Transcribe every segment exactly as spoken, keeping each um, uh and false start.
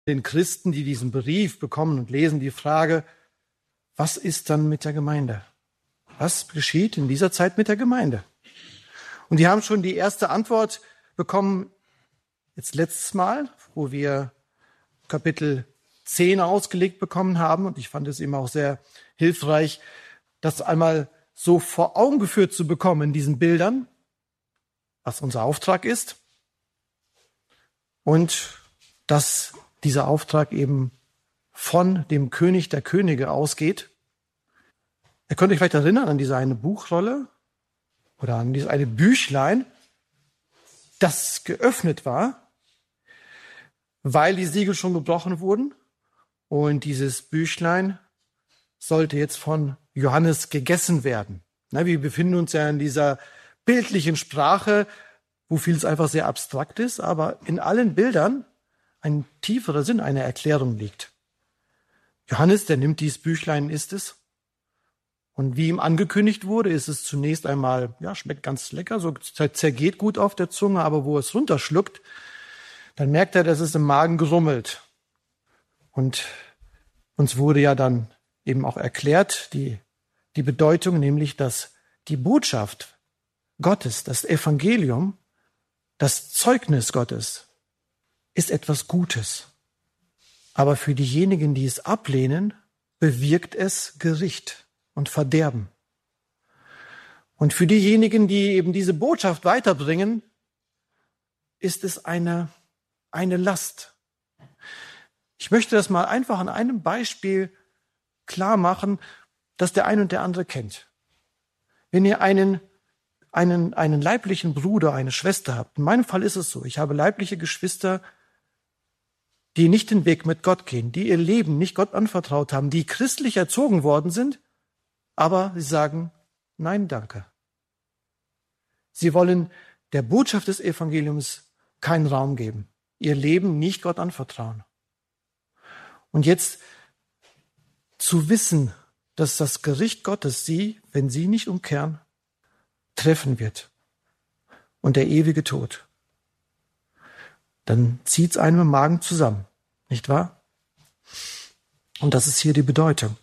den Christen, die diesen Brief bekommen und lesen, die Frage, was ist dann mit der Gemeinde? Was geschieht in dieser Zeit mit der Gemeinde? Und die haben schon die erste Antwort bekommen, jetzt letztes Mal, wo wir Kapitel zehn ausgelegt bekommen haben. Und ich fand es eben auch sehr hilfreich, das einmal so vor Augen geführt zu bekommen in diesen Bildern, was unser Auftrag ist. Und dass dieser Auftrag eben von dem König der Könige ausgeht. Ihr könnt euch vielleicht erinnern an diese eine Buchrolle oder an dieses eine Büchlein, das geöffnet war, weil die Siegel schon gebrochen wurden. Und dieses Büchlein sollte jetzt von Johannes gegessen werden. Na, wir befinden uns ja in dieser bildlichen Sprache, wo vieles einfach sehr abstrakt ist, aber in allen Bildern ein tieferer Sinn, eine Erklärung liegt. Johannes, der nimmt dieses Büchlein, isst es. Und wie ihm angekündigt wurde, ist es zunächst einmal, ja, schmeckt ganz lecker, so zergeht gut auf der Zunge, aber wo es runterschluckt, dann merkt er, dass es im Magen grummelt. Und uns wurde ja dann eben auch erklärt, die, die Bedeutung, nämlich, dass die Botschaft Gottes, das Evangelium, das Zeugnis Gottes, ist etwas Gutes. Aber für diejenigen, die es ablehnen, bewirkt es Gericht und Verderben. Und für diejenigen, die eben diese Botschaft weiterbringen, ist es eine, eine Last. Ich möchte das mal einfach an einem Beispiel klar machen, das der eine und der andere kennt. Wenn ihr einen, einen, einen leiblichen Bruder, eine Schwester habt, in meinem Fall ist es so, ich habe leibliche Geschwister, die nicht den Weg mit Gott gehen, die ihr Leben nicht Gott anvertraut haben, die christlich erzogen worden sind, aber sie sagen, nein, danke. Sie wollen der Botschaft des Evangeliums keinen Raum geben, ihr Leben nicht Gott anvertrauen. Und jetzt zu wissen, dass das Gericht Gottes sie, wenn sie nicht umkehren, treffen wird und der ewige Tod, dann zieht es einem im Magen zusammen, nicht wahr? Und das ist hier die Bedeutung.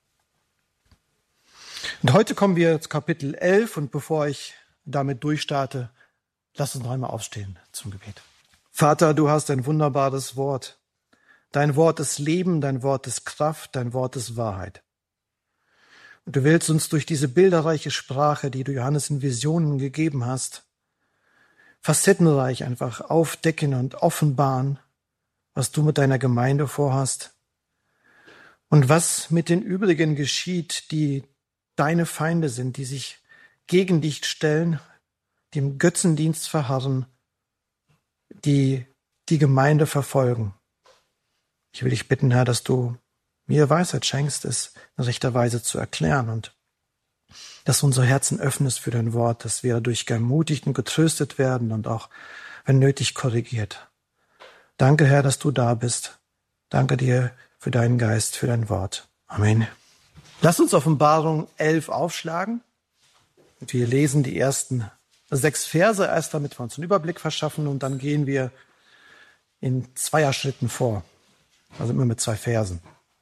Und heute kommen wir zu Kapitel elf und bevor ich damit durchstarte, lasst uns noch einmal aufstehen zum Gebet. Vater, du hast ein wunderbares Wort. Dein Wort ist Leben, dein Wort ist Kraft, dein Wort ist Wahrheit. Und du willst uns durch diese bilderreiche Sprache, die du Johannes in Visionen gegeben hast, facettenreich einfach aufdecken und offenbaren, was du mit deiner Gemeinde vorhast und was mit den übrigen geschieht, die deine Feinde sind, die sich gegen dich stellen, die im Götzendienst verharren, die die Gemeinde verfolgen. Ich will dich bitten, Herr, dass du mir Weisheit schenkst, es in rechter Weise zu erklären und dass du unsere Herzen öffnest für dein Wort, dass wir dadurch ermutigt und getröstet werden und auch, wenn nötig, korrigiert. Danke, Herr, dass du da bist. Danke dir für deinen Geist, für dein Wort. Amen. Lass uns Offenbarung elf aufschlagen. Und wir lesen die ersten sechs Verse erst, damit wir uns einen Überblick verschaffen und dann gehen wir in Zweierschritten vor. Also immer mit zwei Versen.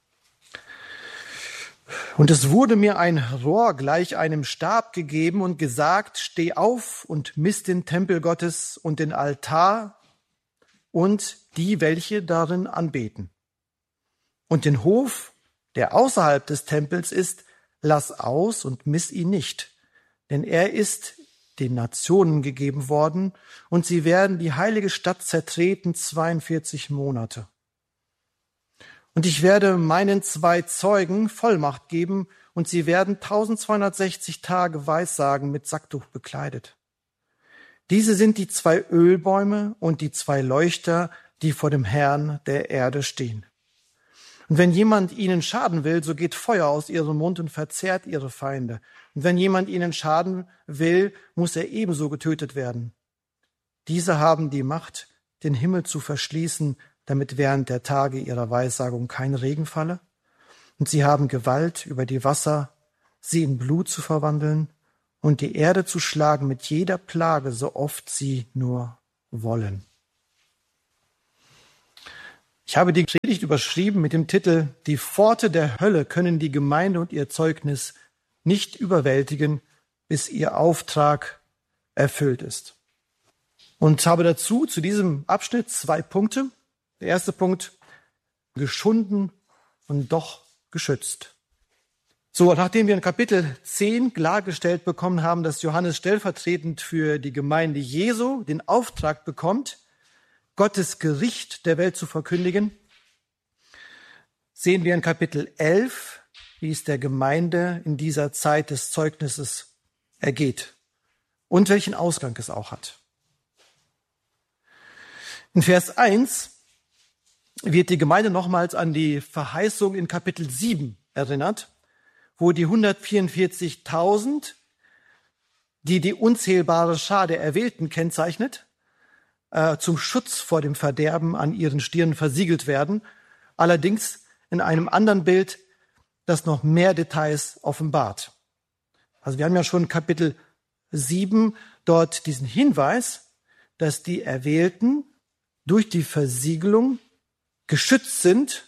Und es wurde mir ein Rohr gleich einem Stab gegeben und gesagt, steh auf und miss den Tempel Gottes und den Altar und die, welche darin anbeten. Und den Hof, der außerhalb des Tempels ist, lass aus und miss ihn nicht, denn er ist den Nationen gegeben worden und sie werden die heilige Stadt zertreten zweiundvierzig Monate. Und ich werde meinen zwei Zeugen Vollmacht geben, und sie werden eintausendzweihundertsechzig Tage Weissagen mit Sacktuch bekleidet. Diese sind die zwei Ölbäume und die zwei Leuchter, die vor dem Herrn der Erde stehen. Und wenn jemand ihnen schaden will, so geht Feuer aus ihrem Mund und verzehrt ihre Feinde. Und wenn jemand ihnen schaden will, muss er ebenso getötet werden. Diese haben die Macht, den Himmel zu verschließen, damit während der Tage ihrer Weissagung kein Regen falle. Und sie haben Gewalt über die Wasser, sie in Blut zu verwandeln und die Erde zu schlagen mit jeder Plage, so oft sie nur wollen. Ich habe die Predigt überschrieben mit dem Titel Die Pforte der Hölle können die Gemeinde und ihr Zeugnis nicht überwältigen, bis ihr Auftrag erfüllt ist. Und habe dazu zu diesem Abschnitt zwei Punkte. Der erste Punkt, geschunden und doch geschützt. So, nachdem wir in Kapitel zehn klargestellt bekommen haben, dass Johannes stellvertretend für die Gemeinde Jesu den Auftrag bekommt, Gottes Gericht der Welt zu verkündigen, sehen wir in Kapitel elf, wie es der Gemeinde in dieser Zeit des Zeugnisses ergeht und welchen Ausgang es auch hat. In Vers eins wird die Gemeinde nochmals an die Verheißung in Kapitel sieben erinnert, wo die hundertvierundvierzigtausend, die die unzählbare Schar der Erwählten kennzeichnet, äh, zum Schutz vor dem Verderben an ihren Stirnen versiegelt werden, allerdings in einem anderen Bild, das noch mehr Details offenbart. Also wir haben ja schon Kapitel sieben dort diesen Hinweis, dass die Erwählten durch die Versiegelung geschützt sind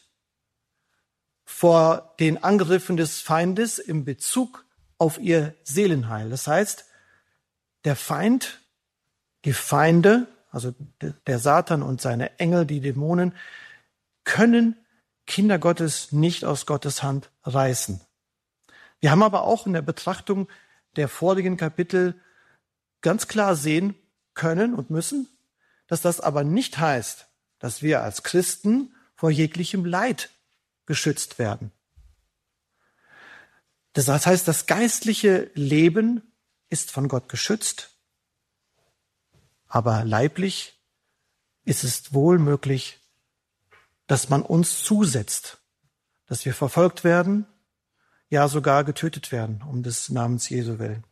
vor den Angriffen des Feindes in Bezug auf ihr Seelenheil. Das heißt, der Feind, die Feinde, also der Satan und seine Engel, die Dämonen, können Kinder Gottes nicht aus Gottes Hand reißen. Wir haben aber auch in der Betrachtung der vorigen Kapitel ganz klar sehen können und müssen, dass das aber nicht heißt, dass wir als Christen vor jeglichem Leid geschützt werden. Das heißt, das geistliche Leben ist von Gott geschützt, aber leiblich ist es wohl möglich, dass man uns zusetzt, dass wir verfolgt werden, ja sogar getötet werden, um des Namens Jesu willen.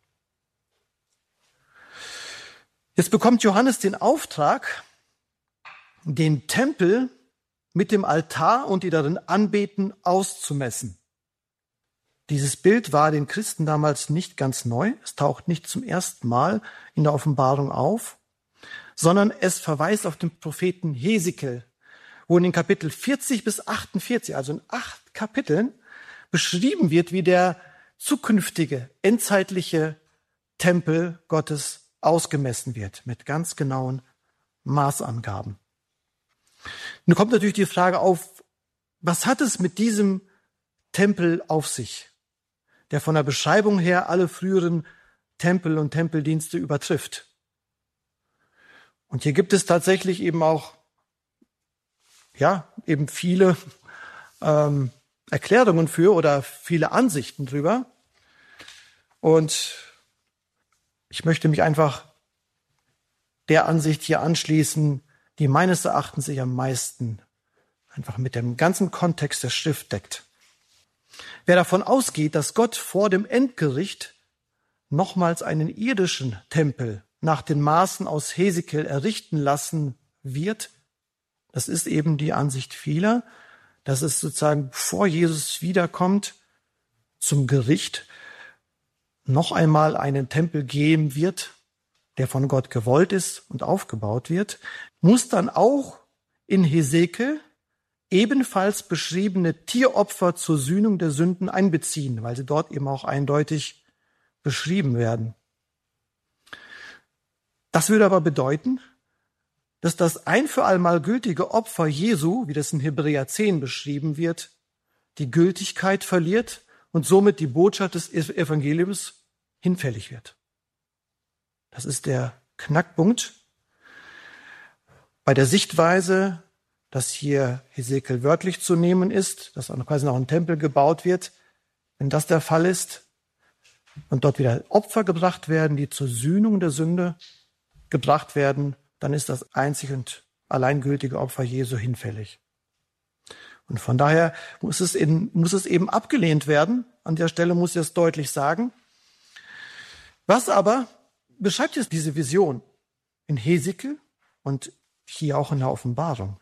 Jetzt bekommt Johannes den Auftrag, den Tempel mit dem Altar und die darin anbeten auszumessen. Dieses Bild war den Christen damals nicht ganz neu. Es taucht nicht zum ersten Mal in der Offenbarung auf, sondern es verweist auf den Propheten Hesekiel, wo in den Kapitel vierzig bis achtundvierzig, also in acht Kapiteln, beschrieben wird, wie der zukünftige, endzeitliche Tempel Gottes ausgemessen wird, mit ganz genauen Maßangaben. Nun kommt natürlich die Frage auf, was hat es mit diesem Tempel auf sich, der von der Beschreibung her alle früheren Tempel und Tempeldienste übertrifft? Und hier gibt es tatsächlich eben auch, ja, eben viele ähm, Erklärungen für oder viele Ansichten drüber. Und ich möchte mich einfach der Ansicht hier anschließen, die meines Erachtens sich am meisten einfach mit dem ganzen Kontext der Schrift deckt. Wer davon ausgeht, dass Gott vor dem Endgericht nochmals einen irdischen Tempel nach den Maßen aus Hesekiel errichten lassen wird, das ist eben die Ansicht vieler, dass es sozusagen, bevor Jesus wiederkommt, zum Gericht noch einmal einen Tempel geben wird, der von Gott gewollt ist und aufgebaut wird, muss dann auch in Hesekiel ebenfalls beschriebene Tieropfer zur Sühnung der Sünden einbeziehen, weil sie dort eben auch eindeutig beschrieben werden. Das würde aber bedeuten, dass das ein für allemal gültige Opfer Jesu, wie das in Hebräer zehn beschrieben wird, die Gültigkeit verliert und somit die Botschaft des Evangeliums hinfällig wird. Das ist der Knackpunkt bei der Sichtweise, dass hier Hesekiel wörtlich zu nehmen ist, dass auch quasi noch ein Tempel gebaut wird. Wenn das der Fall ist und dort wieder Opfer gebracht werden, die zur Sühnung der Sünde gebracht werden, dann ist das einzig und allein gültige Opfer Jesu hinfällig. Und von daher muss es, in, muss es eben abgelehnt werden. An der Stelle muss ich das deutlich sagen. Was aber beschreibt jetzt diese Vision in Hesekiel und hier auch in der Offenbarung?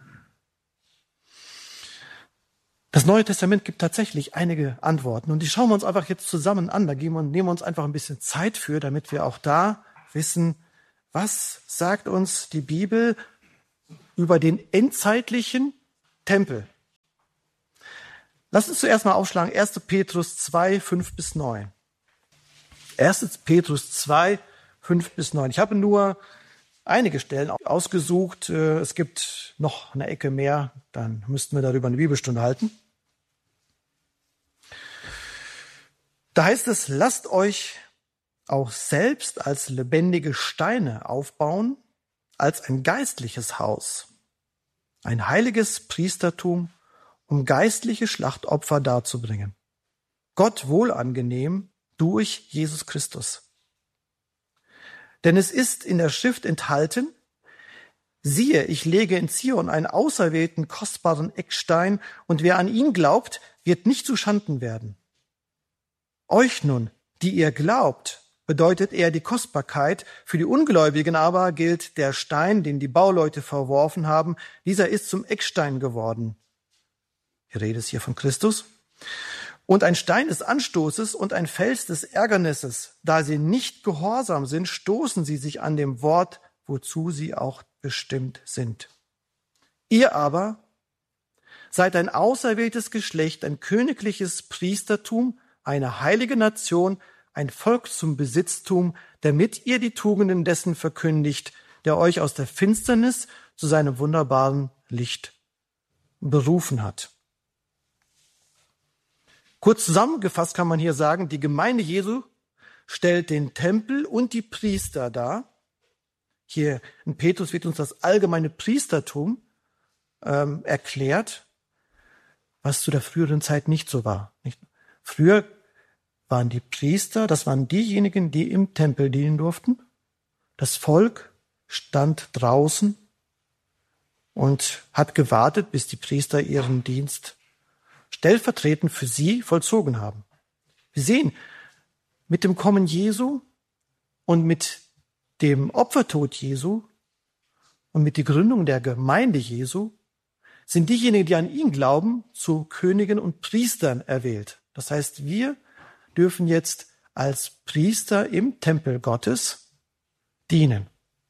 Das Neue Testament gibt tatsächlich einige Antworten und die schauen wir uns einfach jetzt zusammen an. Da geben wir, nehmen wir uns einfach ein bisschen Zeit für, damit wir auch da wissen, was sagt uns die Bibel über den endzeitlichen Tempel. Lass uns zuerst mal aufschlagen, erster Petrus zwei, fünf bis neun. erster Petrus zwei, fünf bis neun. Ich habe nur einige Stellen ausgesucht. Es gibt noch eine Ecke mehr, dann müssten wir darüber eine Bibelstunde halten. Da heißt es, lasst euch auch selbst als lebendige Steine aufbauen, als ein geistliches Haus, ein heiliges Priestertum, um geistliche Schlachtopfer darzubringen. Gott wohlangenehm durch Jesus Christus. Denn es ist in der Schrift enthalten, siehe, ich lege in Zion einen auserwählten, kostbaren Eckstein, und wer an ihn glaubt, wird nicht zu Schanden werden. Euch nun, die ihr glaubt, bedeutet er die Kostbarkeit, für die Ungläubigen aber gilt der Stein, den die Bauleute verworfen haben, dieser ist zum Eckstein geworden. Die Rede ist hier von Christus. Und ein Stein des Anstoßes und ein Fels des Ärgernisses. Da sie nicht gehorsam sind, stoßen sie sich an dem Wort, wozu sie auch bestimmt sind. Ihr aber seid ein auserwähltes Geschlecht, ein königliches Priestertum, eine heilige Nation, ein Volk zum Besitztum, damit ihr die Tugenden dessen verkündigt, der euch aus der Finsternis zu seinem wunderbaren Licht berufen hat. Kurz zusammengefasst kann man hier sagen, die Gemeinde Jesu stellt den Tempel und die Priester dar. Hier in Petrus wird uns das allgemeine Priestertum ähm, erklärt, was zu der früheren Zeit nicht so war. Nicht? Früher waren die Priester, das waren diejenigen, die im Tempel dienen durften. Das Volk stand draußen und hat gewartet, bis die Priester ihren Dienst stellvertretend für sie vollzogen haben. Wir sehen, mit dem Kommen Jesu und mit dem Opfertod Jesu und mit der Gründung der Gemeinde Jesu sind diejenigen, die an ihn glauben, zu Königen und Priestern erwählt. Das heißt, wir dürfen jetzt als Priester im Tempel Gottes dienen.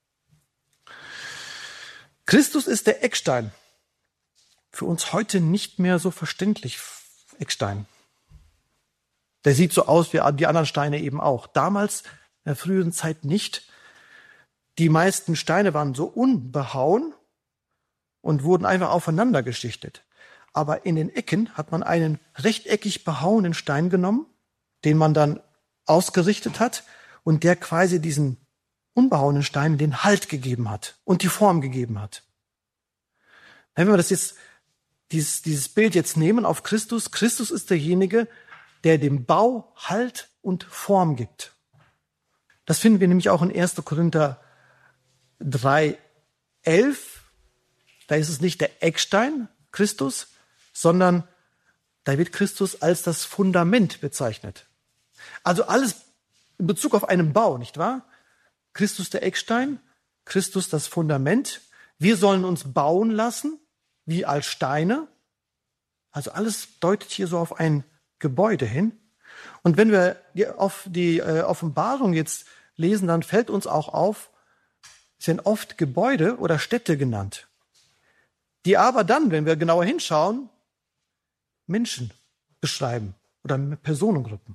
Christus ist der Eckstein. Für uns heute nicht mehr so verständlich, Eckstein. Der sieht so aus wie die anderen Steine eben auch. Damals, in der früheren Zeit nicht. Die meisten Steine waren so unbehauen und wurden einfach aufeinander geschichtet. Aber in den Ecken hat man einen rechteckig behauenen Stein genommen, den man dann ausgerichtet hat und der quasi diesen unbehauenen Stein den Halt gegeben hat und die Form gegeben hat. Wenn wir das jetzt Dieses, dieses Bild jetzt nehmen auf Christus. Christus ist derjenige, der dem Bau Halt und Form gibt. Das finden wir nämlich auch in erster Korinther drei, elf. Da ist es nicht der Eckstein, Christus, sondern da wird Christus als das Fundament bezeichnet. Also alles in Bezug auf einen Bau, nicht wahr? Christus der Eckstein, Christus das Fundament. Wir sollen uns bauen lassen, wie als Steine. Also alles deutet hier so auf ein Gebäude hin. Und wenn wir die, auf die äh, Offenbarung jetzt lesen, dann fällt uns auch auf, es sind oft Gebäude oder Städte genannt, die aber dann, wenn wir genauer hinschauen, Menschen beschreiben oder Personengruppen.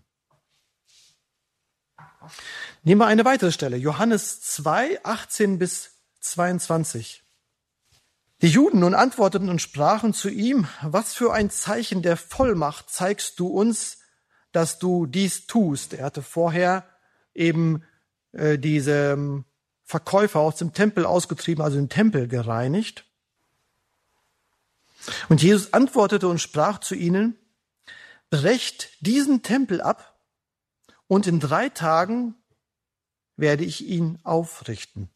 Nehmen wir eine weitere Stelle, Johannes zwei, achtzehn bis zweiundzwanzig. Die Juden nun antworteten und sprachen zu ihm, was für ein Zeichen der Vollmacht zeigst du uns, dass du dies tust? Er hatte vorher eben äh, diese Verkäufer aus dem Tempel ausgetrieben, also den Tempel gereinigt. Und Jesus antwortete und sprach zu ihnen, brecht diesen Tempel ab und in drei Tagen werde ich ihn aufrichten.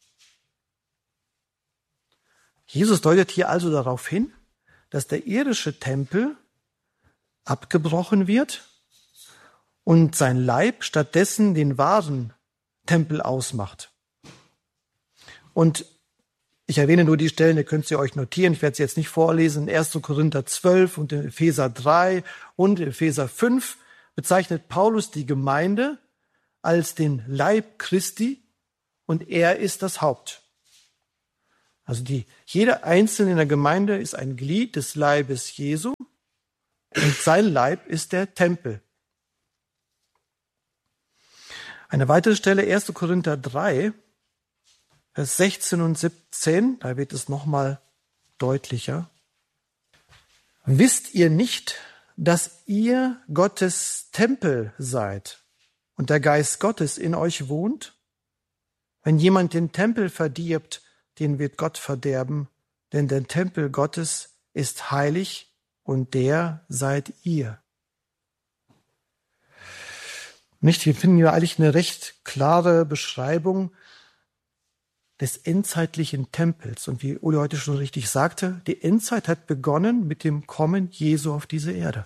Jesus deutet hier also darauf hin, dass der irdische Tempel abgebrochen wird und sein Leib stattdessen den wahren Tempel ausmacht. Und ich erwähne nur die Stellen, ihr könnt sie euch notieren, ich werde sie jetzt nicht vorlesen. In erster Korinther zwölf und in Epheser drei und in Epheser fünf bezeichnet Paulus die Gemeinde als den Leib Christi und er ist das Haupt. Also die, jeder Einzelne in der Gemeinde ist ein Glied des Leibes Jesu und sein Leib ist der Tempel. Eine weitere Stelle, erster Korinther drei, Vers sechzehn und siebzehn, da wird es nochmal deutlicher. Wisst ihr nicht, dass ihr Gottes Tempel seid und der Geist Gottes in euch wohnt? Wenn jemand den Tempel verdirbt, den wird Gott verderben, denn der Tempel Gottes ist heilig und der seid ihr. Nicht? Hier finden wir eigentlich eine recht klare Beschreibung des endzeitlichen Tempels. Und wie Uli heute schon richtig sagte, die Endzeit hat begonnen mit dem Kommen Jesu auf diese Erde.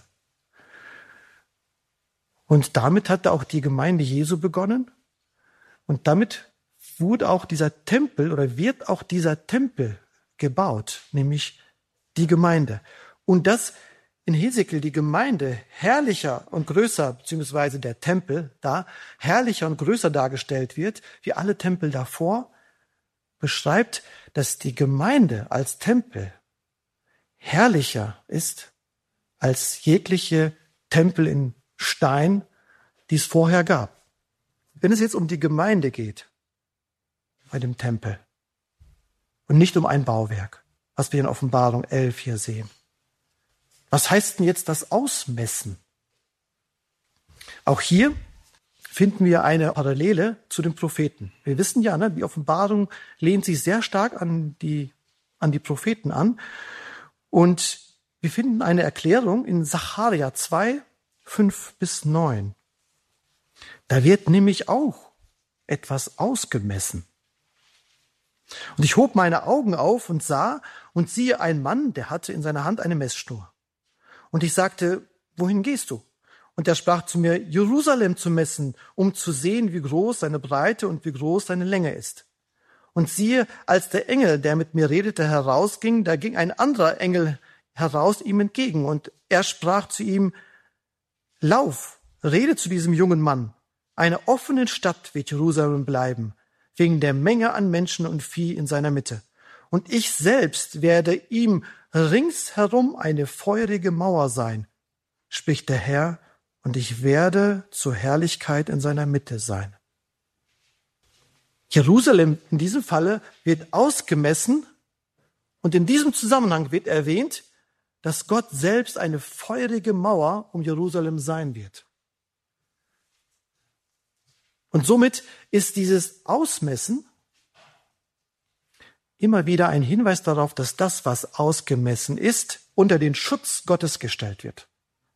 Und damit hatte auch die Gemeinde Jesu begonnen. Und damit wurde auch dieser Tempel oder wird auch dieser Tempel gebaut, nämlich die Gemeinde. Und dass in Hesekiel die Gemeinde herrlicher und größer, beziehungsweise der Tempel da, herrlicher und größer dargestellt wird, wie alle Tempel davor, beschreibt, dass die Gemeinde als Tempel herrlicher ist als jegliche Tempel in Stein, die es vorher gab. Wenn es jetzt um die Gemeinde geht, bei dem Tempel, und nicht um ein Bauwerk, was wir in Offenbarung elf hier sehen. Was heißt denn jetzt das Ausmessen? Auch hier finden wir eine Parallele zu den Propheten. Wir wissen ja, ne, die Offenbarung lehnt sich sehr stark an die, an die Propheten an. Und wir finden eine Erklärung in Sacharja zwei, fünf bis neun. Da wird nämlich auch etwas ausgemessen. Und ich hob meine Augen auf und sah und siehe einen Mann, der hatte in seiner Hand eine Messschnur. Und ich sagte, wohin gehst du? Und er sprach zu mir, Jerusalem zu messen, um zu sehen, wie groß seine Breite und wie groß seine Länge ist. Und siehe, als der Engel, der mit mir redete, herausging, da ging ein anderer Engel heraus ihm entgegen. Und er sprach zu ihm, Lauf, rede zu diesem jungen Mann. Eine offene Stadt wird Jerusalem bleiben, wegen der Menge an Menschen und Vieh in seiner Mitte. Und ich selbst werde ihm ringsherum eine feurige Mauer sein, spricht der Herr, und ich werde zur Herrlichkeit in seiner Mitte sein. Jerusalem in diesem Falle wird ausgemessen und in diesem Zusammenhang wird erwähnt, dass Gott selbst eine feurige Mauer um Jerusalem sein wird. Und somit ist dieses Ausmessen immer wieder ein Hinweis darauf, dass das, was ausgemessen ist, unter den Schutz Gottes gestellt wird.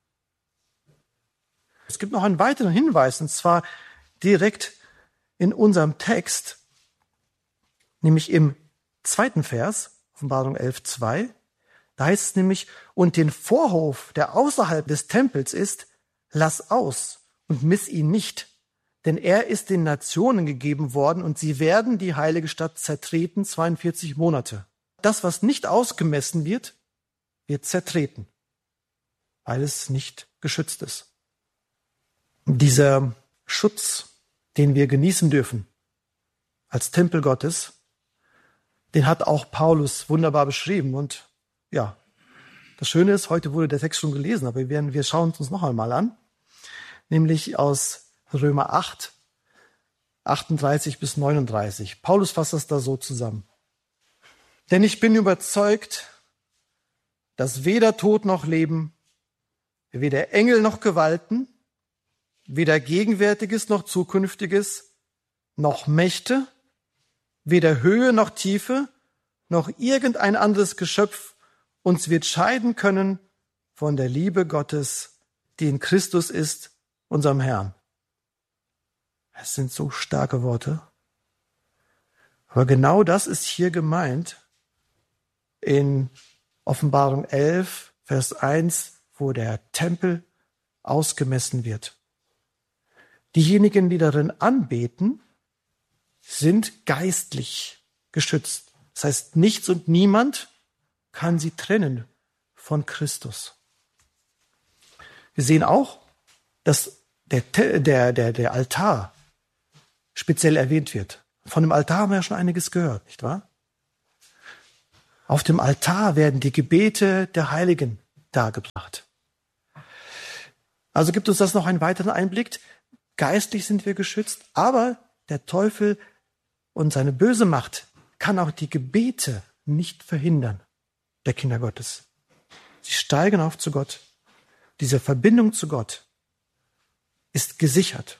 Es gibt noch einen weiteren Hinweis, und zwar direkt in unserem Text, nämlich im zweiten Vers, Offenbarung elf, zwei. Da heißt es nämlich, und den Vorhof, der außerhalb des Tempels ist, lass aus und miss ihn nicht. Denn er ist den Nationen gegeben worden und sie werden die heilige Stadt zertreten, zweiundvierzig Monate. Das, was nicht ausgemessen wird, wird zertreten, weil es nicht geschützt ist. Dieser Schutz, den wir genießen dürfen als Tempel Gottes, den hat auch Paulus wunderbar beschrieben. Und ja, das Schöne ist, heute wurde der Text schon gelesen, aber wir, werden, wir schauen es uns noch einmal an, nämlich aus Römer acht, achtunddreißig bis neununddreißig. Paulus fasst das da so zusammen. Denn ich bin überzeugt, dass weder Tod noch Leben, weder Engel noch Gewalten, weder Gegenwärtiges noch Zukünftiges, noch Mächte, weder Höhe noch Tiefe, noch irgendein anderes Geschöpf uns wird scheiden können von der Liebe Gottes, die in Christus ist, unserem Herrn. Es sind so starke Worte. Aber genau das ist hier gemeint in Offenbarung elf, Vers eins, wo der Tempel ausgemessen wird. Diejenigen, die darin anbeten, sind geistlich geschützt. Das heißt, nichts und niemand kann sie trennen von Christus. Wir sehen auch, dass der, der, der, der Altar speziell erwähnt wird. Von dem Altar haben wir ja schon einiges gehört, nicht wahr? Auf dem Altar werden die Gebete der Heiligen dargebracht. Also gibt uns das noch einen weiteren Einblick. Geistlich sind wir geschützt, aber der Teufel und seine böse Macht kann auch die Gebete nicht verhindern, der Kinder Gottes. Sie steigen auf zu Gott. Diese Verbindung zu Gott ist gesichert.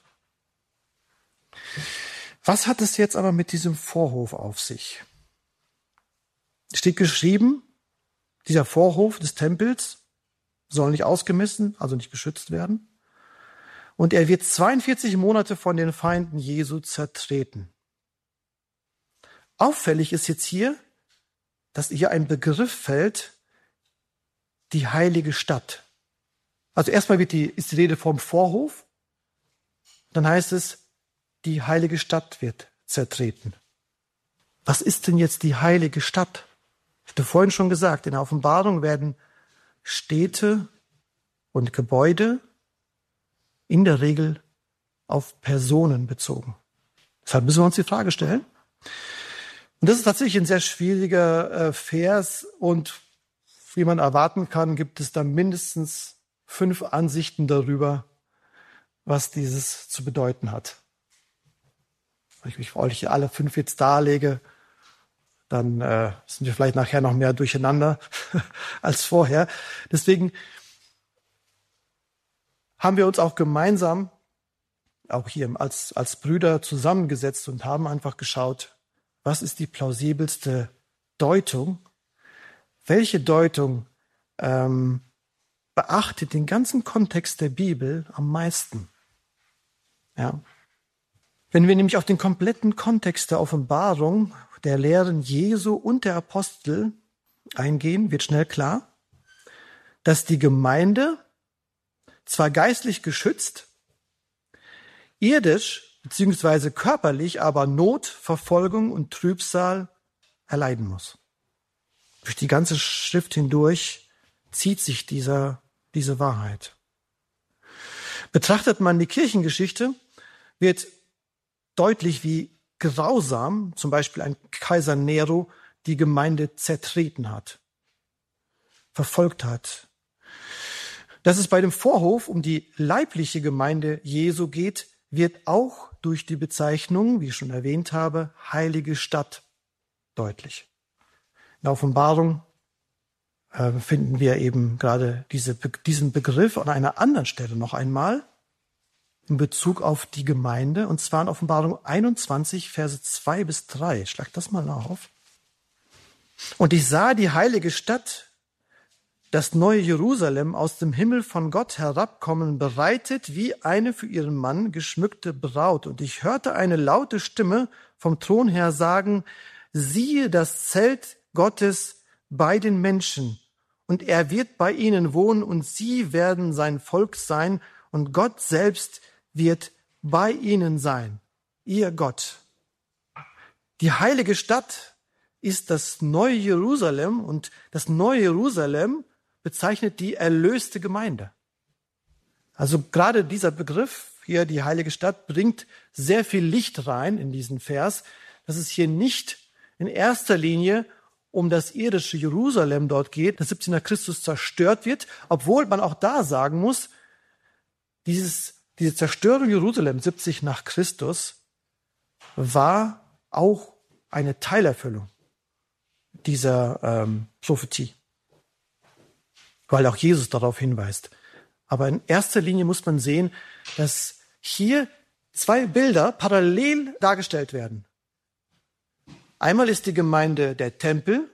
Was hat es jetzt aber mit diesem Vorhof auf sich? Es steht geschrieben, dieser Vorhof des Tempels soll nicht ausgemessen, also nicht geschützt werden. Und er wird zweiundvierzig Monate von den Feinden Jesu zertreten. Auffällig ist jetzt hier, dass hier ein Begriff fällt, die heilige Stadt. Also erstmal wird die, ist die Rede vom Vorhof, dann heißt es, die heilige Stadt wird zertreten. Was ist denn jetzt die heilige Stadt? Ich hatte vorhin schon gesagt, in der Offenbarung werden Städte und Gebäude in der Regel auf Personen bezogen. Deshalb müssen wir uns die Frage stellen. Und das ist tatsächlich ein sehr schwieriger äh, Vers und wie man erwarten kann, gibt es da mindestens fünf Ansichten darüber, was dieses zu bedeuten hat. Wenn ich euch alle fünf jetzt darlege, dann äh, sind wir vielleicht nachher noch mehr durcheinander als vorher. Deswegen haben wir uns auch gemeinsam, auch hier als, als Brüder zusammengesetzt und haben einfach geschaut, was ist die plausibelste Deutung? Welche Deutung ähm, beachtet den ganzen Kontext der Bibel am meisten? Ja. Wenn wir nämlich auf den kompletten Kontext der Offenbarung, der Lehren Jesu und der Apostel eingehen, wird schnell klar, dass die Gemeinde zwar geistlich geschützt, irdisch bzw. körperlich aber Not, Verfolgung und Trübsal erleiden muss. Durch die ganze Schrift hindurch zieht sich dieser, diese Wahrheit. Betrachtet man die Kirchengeschichte, wird deutlich, wie grausam zum Beispiel ein Kaiser Nero die Gemeinde zertreten hat, verfolgt hat. Dass es bei dem Vorhof um die leibliche Gemeinde Jesu geht, wird auch durch die Bezeichnung, wie ich schon erwähnt habe, heilige Stadt deutlich. In der Offenbarung äh, finden wir eben gerade diese, diesen Begriff an einer anderen Stelle noch einmal in Bezug auf die Gemeinde, und zwar in Offenbarung einundzwanzig, Verse zwei bis drei. Schlag das mal auf. Und ich sah die heilige Stadt, das neue Jerusalem, aus dem Himmel von Gott herabkommen, bereitet wie eine für ihren Mann geschmückte Braut. Und ich hörte eine laute Stimme vom Thron her sagen, siehe das Zelt Gottes bei den Menschen, und er wird bei ihnen wohnen, und sie werden sein Volk sein, und Gott selbst wird bei ihnen sein, ihr Gott. Die heilige Stadt ist das neue Jerusalem, und das neue Jerusalem bezeichnet die erlöste Gemeinde. Also gerade dieser Begriff hier, die heilige Stadt, bringt sehr viel Licht rein in diesen Vers, dass es hier nicht in erster Linie um das irdische Jerusalem dort geht, das siebzehn nach Christus zerstört wird, obwohl man auch da sagen muss, dieses, diese Zerstörung Jerusalem siebzig nach Christus war auch eine Teilerfüllung dieser ähm, Prophetie, weil auch Jesus darauf hinweist. Aber in erster Linie muss man sehen, dass hier zwei Bilder parallel dargestellt werden. Einmal ist die Gemeinde der Tempel.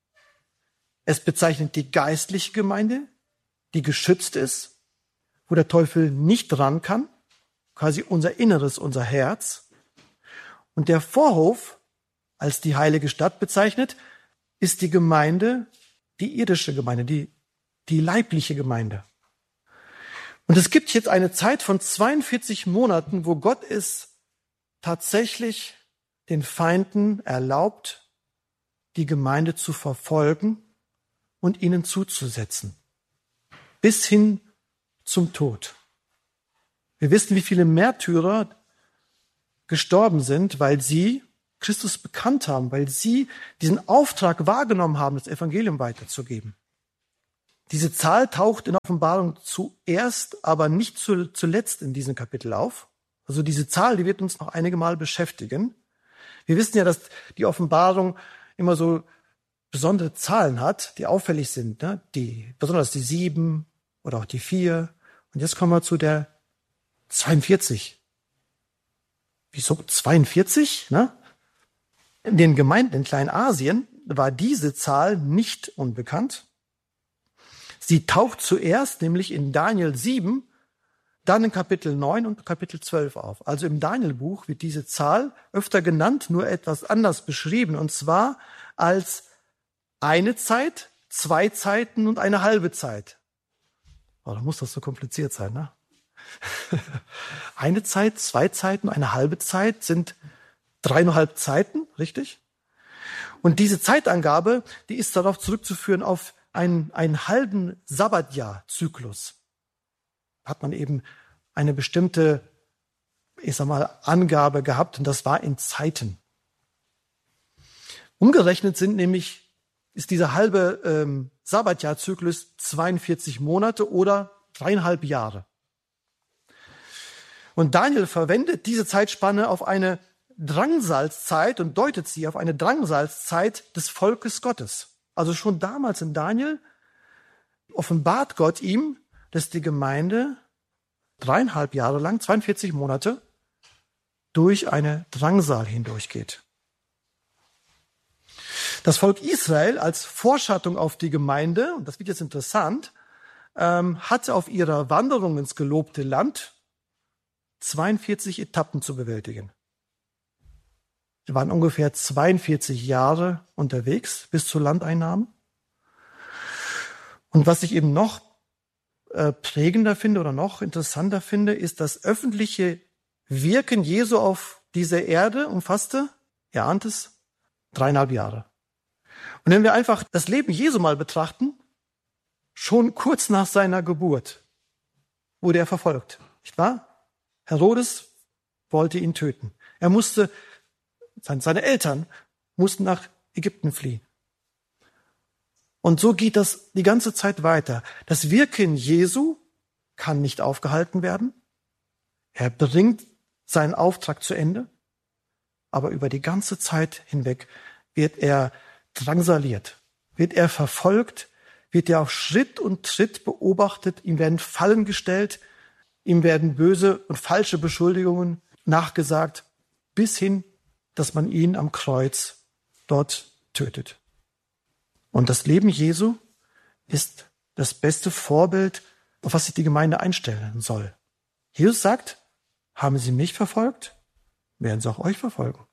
Es bezeichnet die geistliche Gemeinde, die geschützt ist, wo der Teufel nicht ran kann, quasi unser Inneres, unser Herz. Und der Vorhof, als die heilige Stadt bezeichnet, ist die Gemeinde, die irdische Gemeinde, die, die leibliche Gemeinde. Und es gibt jetzt eine Zeit von zweiundvierzig Monaten, wo Gott es tatsächlich den Feinden erlaubt, die Gemeinde zu verfolgen und ihnen zuzusetzen, bis hin zum Tod. Wir wissen, wie viele Märtyrer gestorben sind, weil sie Christus bekannt haben, weil sie diesen Auftrag wahrgenommen haben, das Evangelium weiterzugeben. Diese Zahl taucht in Offenbarung zuerst, aber nicht zu, zuletzt in diesem Kapitel auf. Also diese Zahl, die wird uns noch einige Mal beschäftigen. Wir wissen ja, dass die Offenbarung immer so besondere Zahlen hat, die auffällig sind, ne? Die, besonders die sieben oder auch die vier. Und jetzt kommen wir zu der zweiundvierzig. Wieso zweiundvierzig? Ne? In den Gemeinden in Kleinasien war diese Zahl nicht unbekannt. Sie taucht zuerst nämlich in Daniel sieben, dann in Kapitel neun und Kapitel zwölf auf. Also im Daniel-Buch wird diese Zahl öfter genannt, nur etwas anders beschrieben. Und zwar als eine Zeit, zwei Zeiten und eine halbe Zeit. Oh, da muss das so kompliziert sein, ne? Eine Zeit, zwei Zeiten, eine halbe Zeit sind dreieinhalb Zeiten, richtig? Und diese Zeitangabe, die ist darauf zurückzuführen auf einen, einen halben Sabbatjahr-Zyklus. Hat man eben eine bestimmte, ich sag mal, Angabe gehabt, und das war in Zeiten. Umgerechnet sind nämlich, ist dieser halbe ähm, Sabbatjahr-Zyklus zweiundvierzig Monate oder dreieinhalb Jahre. Und Daniel verwendet diese Zeitspanne auf eine Drangsalzzeit und deutet sie auf eine Drangsalzzeit des Volkes Gottes. Also schon damals in Daniel offenbart Gott ihm, dass die Gemeinde dreieinhalb Jahre lang, zweiundvierzig Monate, durch eine Drangsal hindurchgeht. Das Volk Israel als Vorschattung auf die Gemeinde, und das wird jetzt interessant, ähm, hatte auf ihrer Wanderung ins gelobte Land zweiundvierzig Etappen zu bewältigen. Sie waren ungefähr zweiundvierzig Jahre unterwegs bis zur Landeinnahme. Und was ich eben noch äh, prägender finde oder noch interessanter finde, ist das öffentliche Wirken Jesu auf dieser Erde umfasste, ihr ahnt es, dreieinhalb Jahre. Und wenn wir einfach das Leben Jesu mal betrachten, schon kurz nach seiner Geburt wurde er verfolgt, nicht wahr? Herodes wollte ihn töten. Er musste, seine Eltern mussten nach Ägypten fliehen. Und so geht das die ganze Zeit weiter. Das Wirken Jesu kann nicht aufgehalten werden. Er bringt seinen Auftrag zu Ende. Aber über die ganze Zeit hinweg wird er drangsaliert, wird er verfolgt, wird er auf Schritt und Tritt beobachtet, ihm werden Fallen gestellt, ihm werden böse und falsche Beschuldigungen nachgesagt, bis hin, dass man ihn am Kreuz dort tötet. Und das Leben Jesu ist das beste Vorbild, auf was sich die Gemeinde einstellen soll. Jesus sagt, haben sie mich verfolgt, werden sie auch euch verfolgen.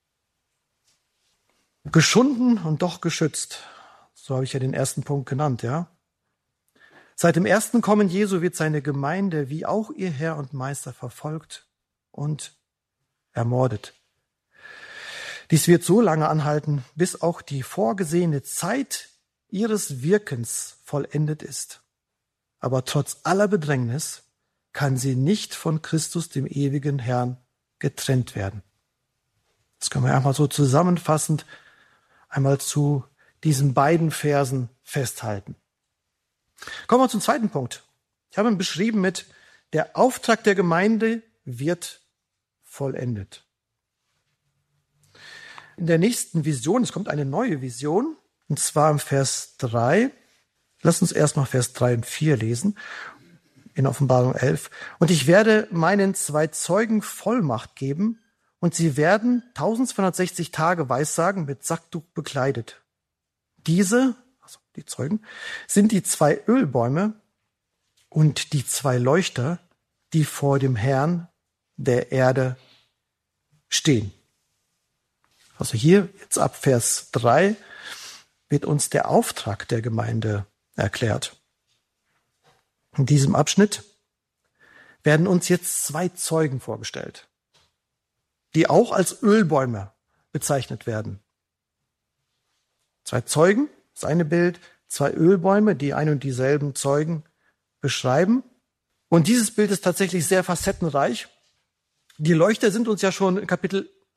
Geschunden und doch geschützt. So habe ich ja den ersten Punkt genannt, ja. Seit dem ersten Kommen Jesu wird seine Gemeinde wie auch ihr Herr und Meister verfolgt und ermordet. Dies wird so lange anhalten, bis auch die vorgesehene Zeit ihres Wirkens vollendet ist. Aber trotz aller Bedrängnis kann sie nicht von Christus, dem ewigen Herrn, getrennt werden. Das können wir einmal so zusammenfassend einmal zu diesen beiden Versen festhalten. Kommen wir zum zweiten Punkt. Ich habe ihn beschrieben mit, der Auftrag der Gemeinde wird vollendet. In der nächsten Vision, es kommt eine neue Vision, und zwar im Vers drei. Lass uns erstmal Vers drei und vier lesen, in Offenbarung elf. Und ich werde meinen zwei Zeugen Vollmacht geben, und sie werden eintausendzweihundertsechzig Tage Weissagen mit Sacktuch bekleidet. Diese, also die Zeugen, sind die zwei Ölbäume und die zwei Leuchter, die vor dem Herrn der Erde stehen. Also hier, jetzt ab Vers drei, wird uns der Auftrag der Gemeinde erklärt. In diesem Abschnitt werden uns jetzt zwei Zeugen vorgestellt, die auch als Ölbäume bezeichnet werden. Zwei Zeugen, das eine Bild, zwei Ölbäume, die ein und dieselben Zeugen beschreiben. Und dieses Bild ist tatsächlich sehr facettenreich. Die Leuchter sind uns ja schon in Kapitel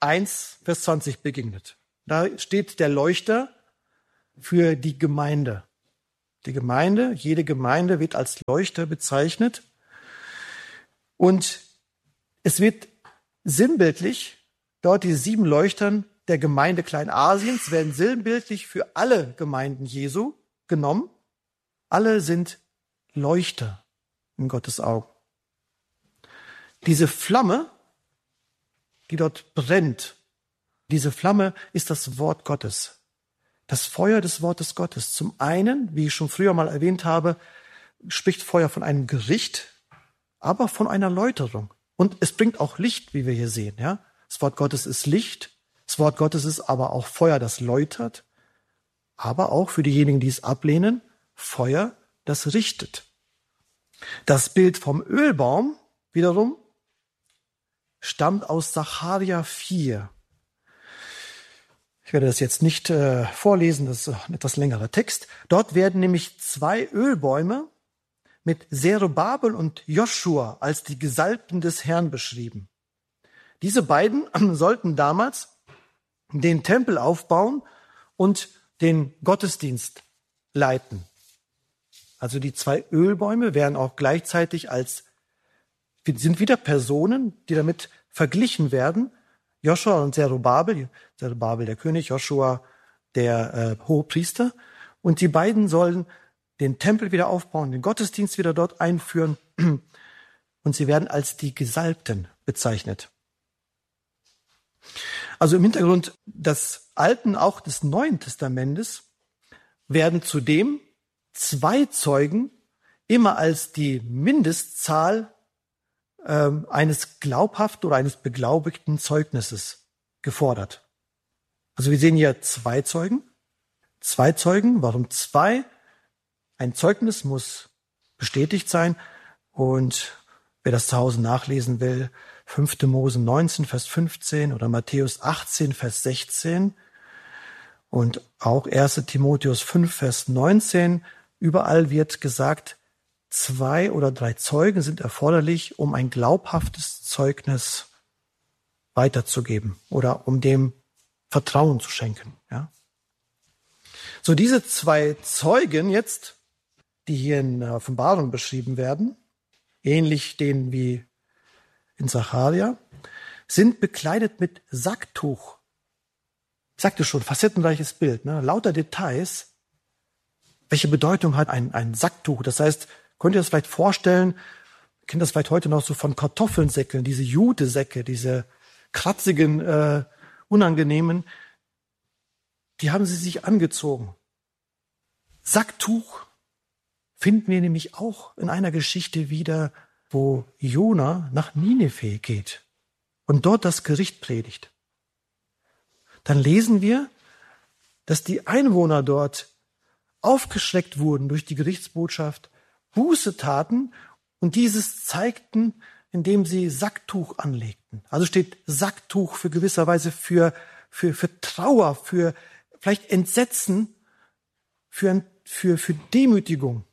eins, Vers zwanzig begegnet. Da steht der Leuchter für die Gemeinde. Die Gemeinde, jede Gemeinde wird als Leuchter bezeichnet. Und es wird sinnbildlich, dort die sieben Leuchtern der Gemeinde Kleinasiens werden sinnbildlich für alle Gemeinden Jesu genommen. Alle sind Leuchter in Gottes Augen. Diese Flamme, die dort brennt, diese Flamme ist das Wort Gottes. Das Feuer des Wortes Gottes. Zum einen, wie ich schon früher mal erwähnt habe, spricht Feuer von einem Gericht, aber von einer Läuterung. Und es bringt auch Licht, wie wir hier sehen. Ja? Das Wort Gottes ist Licht. Das Wort Gottes ist aber auch Feuer, das läutert. Aber auch für diejenigen, die es ablehnen, Feuer, das richtet. Das Bild vom Ölbaum wiederum stammt aus Sacharja vier. Ich werde das jetzt nicht äh, vorlesen, das ist ein etwas längerer Text. Dort werden nämlich zwei Ölbäume mit Zerubabel und Joschua als die Gesalbten des Herrn beschrieben. Diese beiden sollten damals den Tempel aufbauen und den Gottesdienst leiten. Also die zwei Ölbäume werden auch gleichzeitig als, sind wieder Personen, die damit verglichen werden. Joschua und Zerubabel, Zerubabel der König, Joschua der äh, Hohepriester. Und die beiden sollen den Tempel wieder aufbauen, den Gottesdienst wieder dort einführen. Und sie werden als die Gesalbten bezeichnet. Also im Hintergrund des Alten, auch des Neuen Testamentes, werden zudem zwei Zeugen immer als die Mindestzahl äh, eines glaubhaften oder eines beglaubigten Zeugnisses gefordert. Also wir sehen hier zwei Zeugen. Zwei Zeugen, warum zwei? Ein Zeugnis muss bestätigt sein. Und wer das zu Hause nachlesen will, fünfte Mose neunzehn, Vers fünfzehn oder Matthäus achtzehn, Vers sechzehn und auch erste Timotheus fünf, Vers neunzehn. Überall wird gesagt, zwei oder drei Zeugen sind erforderlich, um ein glaubhaftes Zeugnis weiterzugeben oder um dem Vertrauen zu schenken. Ja? So, diese zwei Zeugen jetzt, die hier in der Offenbarung beschrieben werden, ähnlich denen wie in Sacharja, sind bekleidet mit Sacktuch. Ich sagte schon, facettenreiches Bild, ne? Lauter Details. Welche Bedeutung hat ein, ein Sacktuch? Das heißt, könnt ihr das vielleicht vorstellen, ihr kennt das vielleicht heute noch so von Kartoffelsäckeln, diese Jutesäcke, diese kratzigen, äh, unangenehmen, die haben sie sich angezogen. Sacktuch finden wir nämlich auch in einer Geschichte wieder, wo Jona nach Nineveh geht und dort das Gericht predigt. Dann lesen wir, dass die Einwohner dort aufgeschreckt wurden durch die Gerichtsbotschaft, Buße taten und dieses zeigten, indem sie Sacktuch anlegten. Also steht Sacktuch für gewisserweise für, für, für Trauer, für vielleicht Entsetzen, für, für, für Demütigung.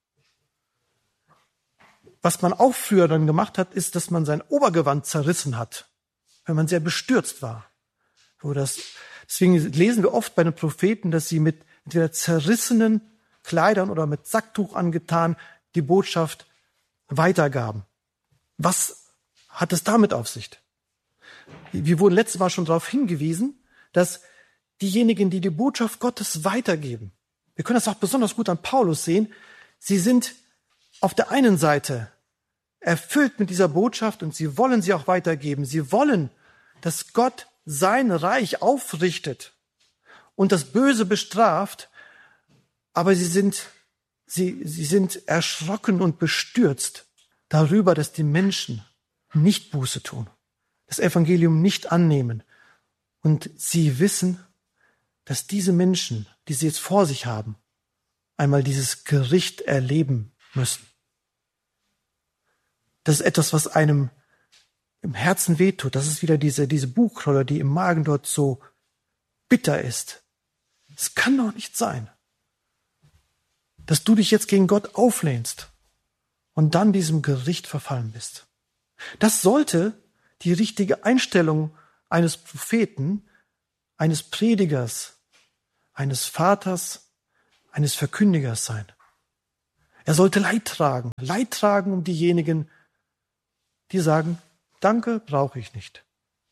Was man auch früher dann gemacht hat, ist, dass man sein Obergewand zerrissen hat, wenn man sehr bestürzt war. So das, deswegen lesen wir oft bei den Propheten, dass sie mit entweder zerrissenen Kleidern oder mit Sacktuch angetan die Botschaft weitergaben. Was hat es damit auf sich? Wir wurden letztes Mal schon darauf hingewiesen, dass diejenigen, die die Botschaft Gottes weitergeben, wir können das auch besonders gut an Paulus sehen, sie sind auf der einen Seite erfüllt mit dieser Botschaft und sie wollen sie auch weitergeben. Sie wollen, dass Gott sein Reich aufrichtet und das Böse bestraft, aber sie sind, sie, sie sind erschrocken und bestürzt darüber, dass die Menschen nicht Buße tun, das Evangelium nicht annehmen. Und sie wissen, dass diese Menschen, die sie jetzt vor sich haben, einmal dieses Gericht erleben müssen. Das ist etwas, was einem im Herzen wehtut. Das ist wieder diese, diese Buchrolle, die im Magen dort so bitter ist. Es kann doch nicht sein, dass du dich jetzt gegen Gott auflehnst und dann diesem Gericht verfallen bist. Das sollte die richtige Einstellung eines Propheten, eines Predigers, eines Vaters, eines Verkündigers sein. Er sollte Leid tragen, Leid tragen um diejenigen, die sagen, danke, brauche ich nicht.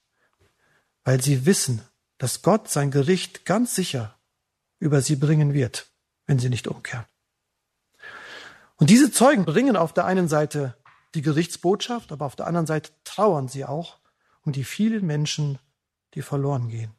Weil sie wissen, dass Gott sein Gericht ganz sicher über sie bringen wird, wenn sie nicht umkehren. Und diese Zeugen bringen auf der einen Seite die Gerichtsbotschaft, aber auf der anderen Seite trauern sie auch um die vielen Menschen, die verloren gehen.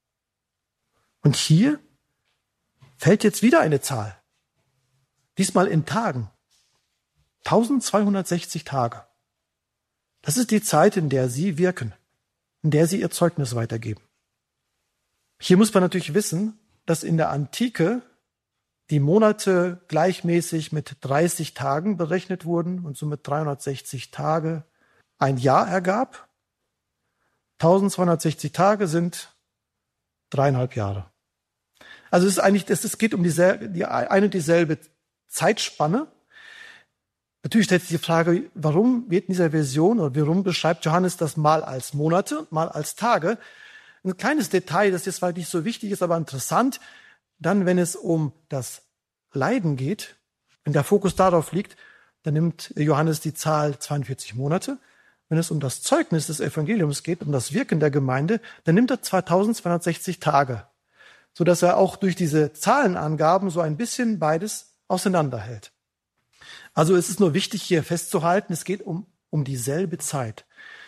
Und hier fällt jetzt wieder eine Zahl. Diesmal in Tagen. eintausendzweihundertsechzig Tage. Das ist die Zeit, in der sie wirken, in der sie ihr Zeugnis weitergeben. Hier muss man natürlich wissen, dass in der Antike die Monate gleichmäßig mit dreißig Tagen berechnet wurden und somit dreihundertsechzig Tage ein Jahr ergab. eintausendzweihundertsechzig Tage sind dreieinhalb Jahre. Also es ist eigentlich, es geht um dieselbe, die eine und dieselbe Zeitspanne. Natürlich stellt sich die Frage, warum wird in dieser Version oder warum beschreibt Johannes das mal als Monate und mal als Tage? Ein kleines Detail, das jetzt vielleicht nicht so wichtig ist, aber interessant. Dann, wenn es um das Leiden geht, wenn der Fokus darauf liegt, dann nimmt Johannes die Zahl zweiundvierzig Monate. Wenn es um das Zeugnis des Evangeliums geht, um das Wirken der Gemeinde, dann nimmt er eintausendzweihundertsechzig Tage, sodass er auch durch diese Zahlenangaben so ein bisschen beides auseinanderhält. Also es ist nur wichtig, hier festzuhalten, es geht um, um dieselbe Zeit.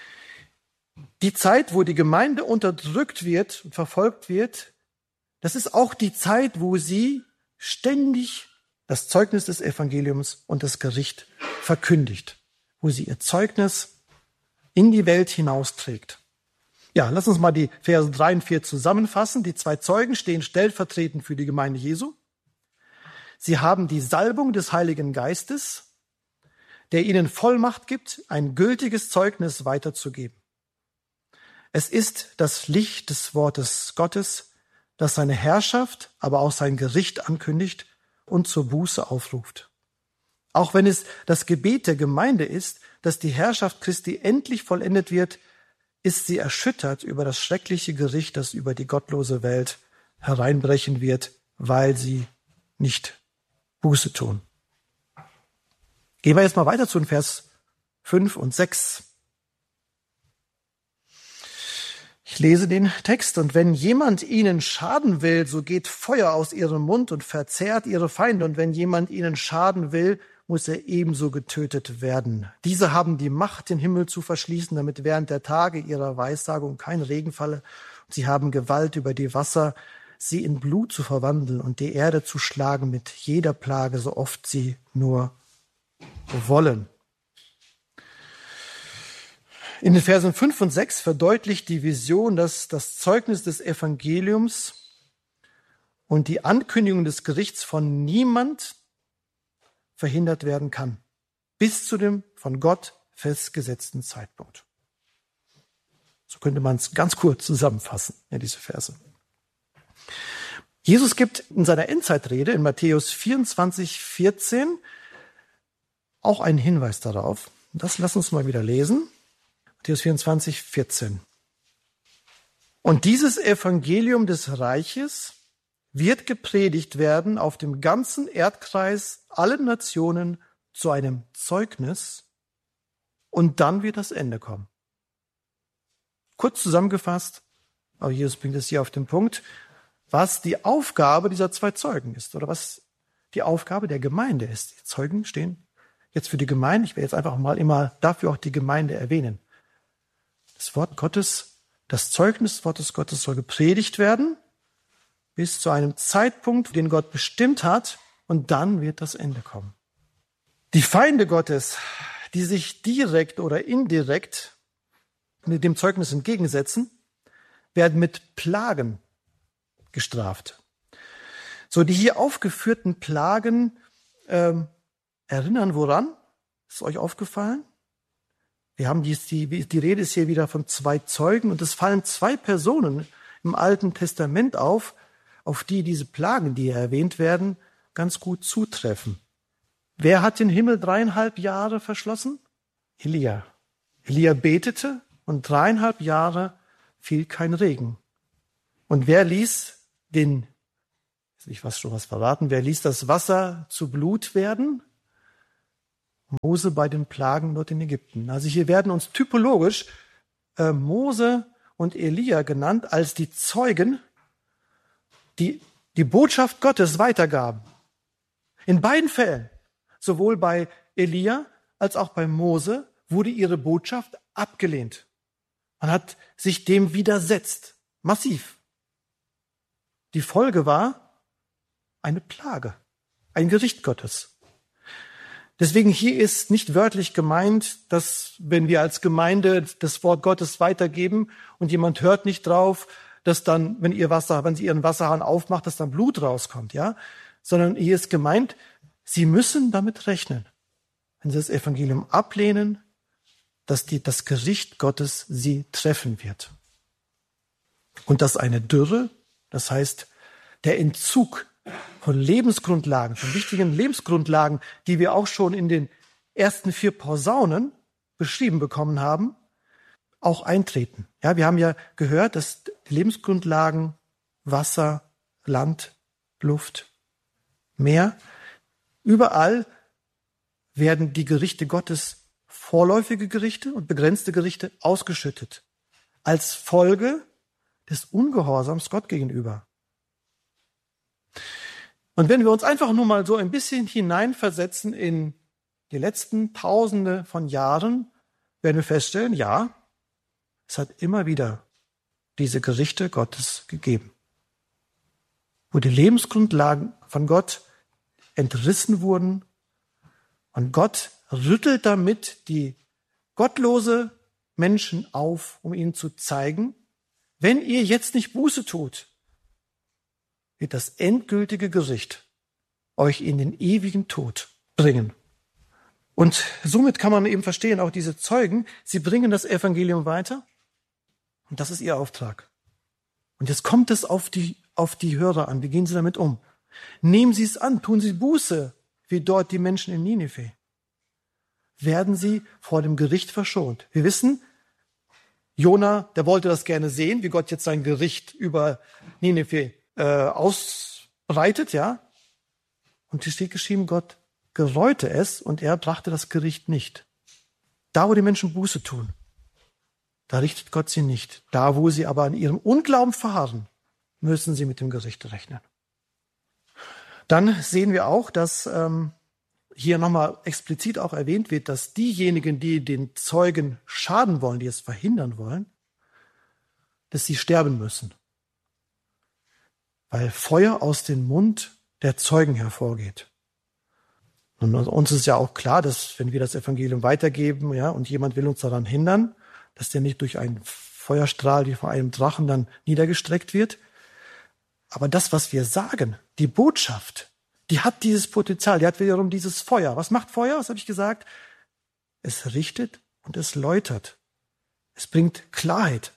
Die Zeit, wo die Gemeinde unterdrückt wird und verfolgt wird, das ist auch die Zeit, wo sie ständig das Zeugnis des Evangeliums und das Gericht verkündigt, wo sie ihr Zeugnis in die Welt hinausträgt. Ja, lass uns mal die Verse drei und vier zusammenfassen. Die zwei Zeugen stehen stellvertretend für die Gemeinde Jesu. Sie haben die Salbung des Heiligen Geistes, der ihnen Vollmacht gibt, ein gültiges Zeugnis weiterzugeben. Es ist das Licht des Wortes Gottes, das seine Herrschaft, aber auch sein Gericht ankündigt und zur Buße aufruft. Auch wenn es das Gebet der Gemeinde ist, dass die Herrschaft Christi endlich vollendet wird, ist sie erschüttert über das schreckliche Gericht, das über die gottlose Welt hereinbrechen wird, weil sie nicht Buße tun. Gehen wir jetzt mal weiter zu den Vers fünf und sechs. Ich lese den Text. Und wenn jemand ihnen schaden will, so geht Feuer aus ihrem Mund und verzehrt ihre Feinde. Und wenn jemand ihnen schaden will, muss er ebenso getötet werden. Diese haben die Macht, den Himmel zu verschließen, damit während der Tage ihrer Weissagung kein Regen falle. Und sie haben Gewalt über die Wasser, sie in Blut zu verwandeln und die Erde zu schlagen mit jeder Plage, so oft sie nur wollen. In den Versen fünf und sechs verdeutlicht die Vision, dass das Zeugnis des Evangeliums und die Ankündigung des Gerichts von niemand verhindert werden kann, bis zu dem von Gott festgesetzten Zeitpunkt. So könnte man es ganz kurz zusammenfassen, ja, diese Verse. Jesus gibt in seiner Endzeitrede in Matthäus vierundzwanzig, vierzehn auch einen Hinweis darauf. Das lass uns mal wieder lesen. Matthäus vierundzwanzig, vierzehn. Und dieses Evangelium des Reiches wird gepredigt werden auf dem ganzen Erdkreis allen Nationen zu einem Zeugnis, und dann wird das Ende kommen. Kurz zusammengefasst, aber Jesus bringt es hier auf den Punkt, was die Aufgabe dieser zwei Zeugen ist oder was die Aufgabe der Gemeinde ist. Die Zeugen stehen jetzt für die Gemeinde. Ich werde jetzt einfach mal immer dafür auch die Gemeinde erwähnen. Das Wort Gottes, das Zeugnis des Wortes Gottes soll gepredigt werden bis zu einem Zeitpunkt, den Gott bestimmt hat, und dann wird das Ende kommen. Die Feinde Gottes, die sich direkt oder indirekt mit dem Zeugnis entgegensetzen, werden mit Plagen gestraft. So, die hier aufgeführten Plagen ähm, erinnern woran? Ist euch aufgefallen? Wir haben dies, die, die Rede ist hier wieder von zwei Zeugen, und es fallen zwei Personen im Alten Testament auf, auf die diese Plagen, die hier erwähnt werden, ganz gut zutreffen. Wer hat den Himmel dreieinhalb Jahre verschlossen? Elia. Elia betete, und dreieinhalb Jahre fiel kein Regen. Und wer ließ den, ich weiß schon was verraten, wer ließ das Wasser zu Blut werden? Mose bei den Plagen dort in Ägypten. Also hier werden uns typologisch äh, Mose und Elia genannt als die Zeugen, die die Botschaft Gottes weitergaben. In beiden Fällen, sowohl bei Elia als auch bei Mose, wurde ihre Botschaft abgelehnt. Man hat sich dem widersetzt, massiv. Die Folge war eine Plage, ein Gericht Gottes. Deswegen hier ist nicht wörtlich gemeint, dass wenn wir als Gemeinde das Wort Gottes weitergeben und jemand hört nicht drauf, dass dann, wenn ihr Wasser, wenn sie ihren Wasserhahn aufmacht, dass dann Blut rauskommt, ja? Sondern hier ist gemeint, sie müssen damit rechnen, wenn sie das Evangelium ablehnen, dass die, das Gericht Gottes sie treffen wird. Und dass eine Dürre, das heißt der Entzug von Lebensgrundlagen, von wichtigen Lebensgrundlagen, die wir auch schon in den ersten vier Posaunen beschrieben bekommen haben, auch eintreten. Ja, wir haben ja gehört, dass die Lebensgrundlagen Wasser, Land, Luft, Meer, überall werden die Gerichte Gottes, vorläufige Gerichte und begrenzte Gerichte, ausgeschüttet. Als Folge des Ungehorsams Gott gegenüber. Und wenn wir uns einfach nur mal so ein bisschen hineinversetzen in die letzten Tausende von Jahren, werden wir feststellen, ja, es hat immer wieder diese Gerichte Gottes gegeben, wo die Lebensgrundlagen von Gott entrissen wurden und Gott rüttelt damit die gottlose Menschen auf, um ihnen zu zeigen, wenn ihr jetzt nicht Buße tut, wird das endgültige Gericht euch in den ewigen Tod bringen. Und somit kann man eben verstehen, auch diese Zeugen, sie bringen das Evangelium weiter und das ist ihr Auftrag. Und jetzt kommt es auf die, auf die Hörer an. Wie gehen sie damit um? Nehmen sie es an, tun sie Buße, wie dort die Menschen in Ninive. Werden sie vor dem Gericht verschont. Wir wissen, Jona, der wollte das gerne sehen, wie Gott jetzt sein Gericht über Ninive äh, ausbreitet, ja. Und hier steht geschrieben, Gott gereute es und er brachte das Gericht nicht. Da, wo die Menschen Buße tun, da richtet Gott sie nicht. Da, wo sie aber an ihrem Unglauben verharren, müssen sie mit dem Gericht rechnen. Dann sehen wir auch, dass ähm, hier nochmal explizit auch erwähnt wird, dass diejenigen, die den Zeugen schaden wollen, die es verhindern wollen, dass sie sterben müssen. Weil Feuer aus dem Mund der Zeugen hervorgeht. Und uns ist ja auch klar, dass wenn wir das Evangelium weitergeben, ja, und jemand will uns daran hindern, dass der nicht durch einen Feuerstrahl wie vor einem Drachen dann niedergestreckt wird. Aber das, was wir sagen, die Botschaft, die hat dieses Potenzial, die hat wiederum dieses Feuer. Was macht Feuer? Was habe ich gesagt? Es richtet und es läutert. Es bringt Klarheit.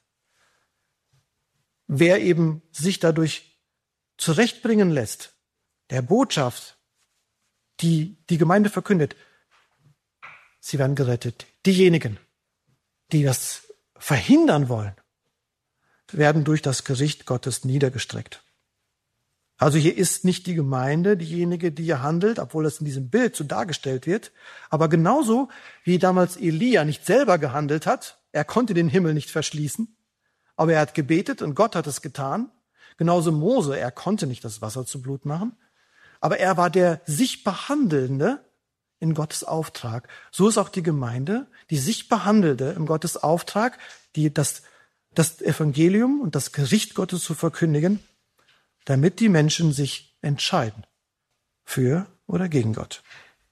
Wer eben sich dadurch zurechtbringen lässt, der Botschaft, die die Gemeinde verkündet, sie werden gerettet. Diejenigen, die das verhindern wollen, werden durch das Gericht Gottes niedergestreckt. Also hier ist nicht die Gemeinde diejenige, die hier handelt, obwohl das in diesem Bild so dargestellt wird. Aber genauso wie damals Elia nicht selber gehandelt hat, er konnte den Himmel nicht verschließen, aber er hat gebetet und Gott hat es getan. Genauso Mose, er konnte nicht das Wasser zu Blut machen, aber er war der sich Behandelnde in Gottes Auftrag. So ist auch die Gemeinde, die sich Behandelnde im Gottes Auftrag, die das, das Evangelium und das Gericht Gottes zu verkündigen, damit die Menschen sich entscheiden für oder gegen Gott.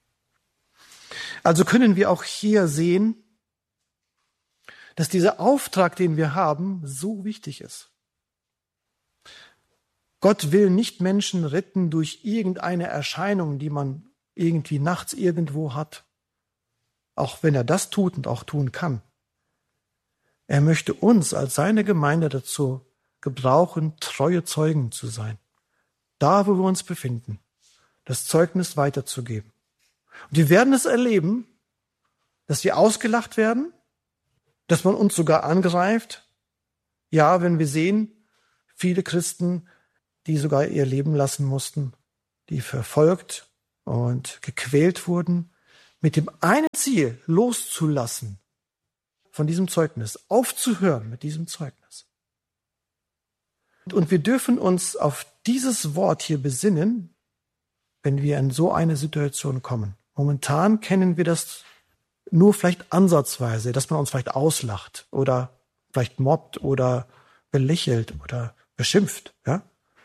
Also können wir auch hier sehen, dass dieser Auftrag, den wir haben, so wichtig ist. Gott will nicht Menschen retten durch irgendeine Erscheinung, die man irgendwie nachts irgendwo hat. Auch wenn er das tut und auch tun kann. Er möchte uns als seine Gemeinde dazu gebrauchen, treue Zeugen zu sein. Da, wo wir uns befinden, das Zeugnis weiterzugeben. Und wir werden es erleben, dass wir ausgelacht werden, dass man uns sogar angreift, Ja, wenn wir sehen, viele Christen, die sogar ihr Leben lassen mussten, die verfolgt und gequält wurden, mit dem einen Ziel loszulassen von diesem Zeugnis, aufzuhören mit diesem Zeugnis. Und wir dürfen uns auf dieses Wort hier besinnen, wenn wir in so eine Situation kommen. Momentan kennen wir das nur vielleicht ansatzweise, dass man uns vielleicht auslacht oder vielleicht mobbt oder belächelt oder beschimpft. Ja?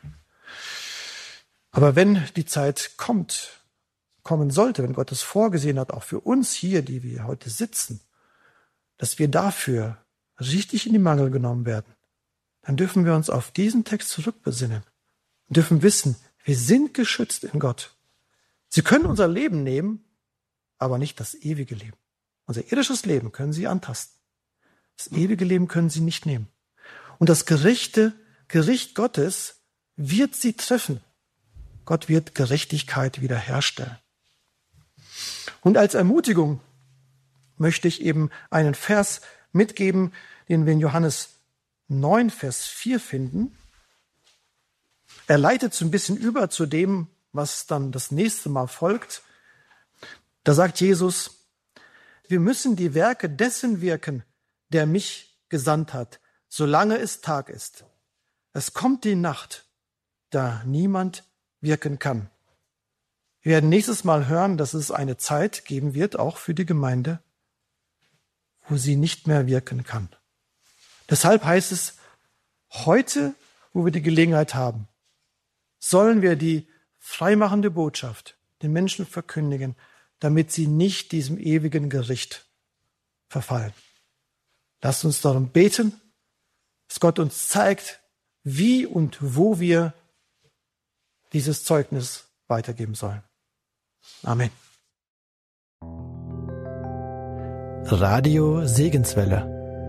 Aber wenn die Zeit kommt, kommen sollte, wenn Gott es vorgesehen hat, auch für uns hier, die wir heute sitzen, dass wir dafür richtig in die Mangel genommen werden, dann dürfen wir uns auf diesen Text zurückbesinnen und dürfen wissen, wir sind geschützt in Gott. Sie können unser Leben nehmen, aber nicht das ewige Leben. Unser irdisches Leben können sie antasten. Das ewige Leben können sie nicht nehmen. Und das gerechte Gericht Gottes wird sie treffen. Gott wird Gerechtigkeit wiederherstellen. Und als Ermutigung möchte ich eben einen Vers mitgeben, den wir in Johannes neun, Vers vier finden. Er leitet so ein bisschen über zu dem, was dann das nächste Mal folgt. Da sagt Jesus, wir müssen die Werke dessen wirken, der mich gesandt hat, solange es Tag ist. Es kommt die Nacht, da niemand wirken kann. Wir werden nächstes Mal hören, dass es eine Zeit geben wird, auch für die Gemeinde, wo sie nicht mehr wirken kann. Deshalb heißt es, heute, wo wir die Gelegenheit haben, sollen wir die freimachende Botschaft den Menschen verkündigen, damit sie nicht diesem ewigen Gericht verfallen. Lasst uns darum beten, dass Gott uns zeigt, wie und wo wir dieses Zeugnis weitergeben sollen. Amen. Radio Segenswelle.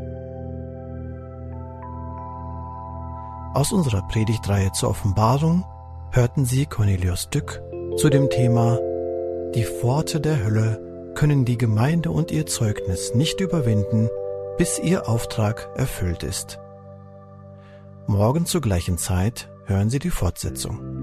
Aus unserer Predigtreihe zur Offenbarung hörten Sie Cornelius Dück zu dem Thema Die Pforte der Hölle können die Gemeinde und ihr Zeugnis nicht überwinden, bis ihr Auftrag erfüllt ist. Morgen zur gleichen Zeit hören Sie die Fortsetzung.